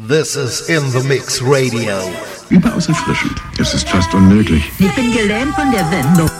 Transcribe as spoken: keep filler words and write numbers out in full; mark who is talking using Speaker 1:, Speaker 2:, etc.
Speaker 1: This is In The Mix Radio.
Speaker 2: Überaus erfrischend. Es ist fast unmöglich.
Speaker 3: Ich bin gelähmt von der Sendung.